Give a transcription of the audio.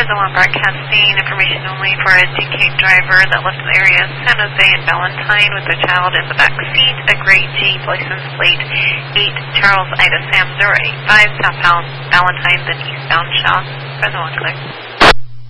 Present one broadcasting information only for a DK driver that left the area of San Jose and Valentine with their child in the back seat. A gray Jeep, license plate 8 Charles Ida Sam 085 southbound Valentine, then eastbound Shaw. Present one clear.